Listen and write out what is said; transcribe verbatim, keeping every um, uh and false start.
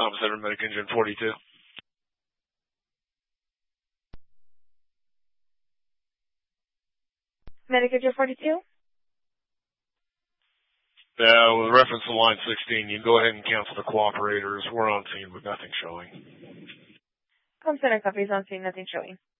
Com Center, Medic Engine forty-two. Medic Engine forty-two? Yeah, with reference to line sixteen, you can go ahead and cancel the cooperators. We're on scene with nothing showing. Com Center copies on scene, nothing showing.